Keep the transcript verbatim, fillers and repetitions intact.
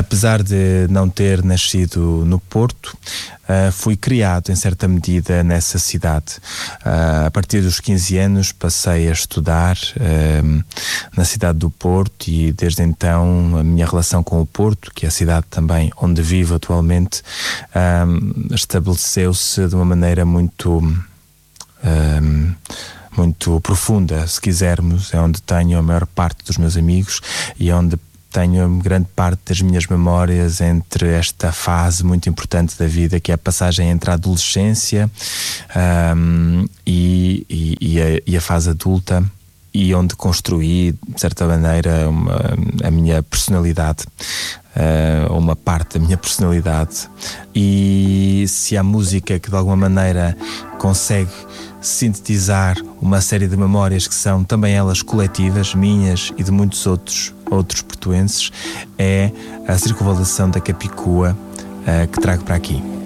apesar de não ter nascido no Porto, uh, fui criado em certa medida nessa cidade. Uh, a partir dos quinze anos passei a estudar uh, na cidade do Porto e desde então a minha relação com o Porto, que é a cidade também onde vivo atualmente, uh, estabeleceu-se de uma maneira muito... Uh, muito profunda, se quisermos. É onde tenho a maior parte dos meus amigos e é onde tenho grande parte das minhas memórias entre esta fase muito importante da vida, que é a passagem entre a adolescência um, e, e, e, a, e a fase adulta, e onde construí, de certa maneira, uma, a minha personalidade, uh, uma parte da minha personalidade. E se há música que de alguma maneira consegue sintetizar uma série de memórias que são também elas coletivas, minhas e de muitos outros, outros portuenses, é a Circunvalação da Capicua uh, que trago para aqui.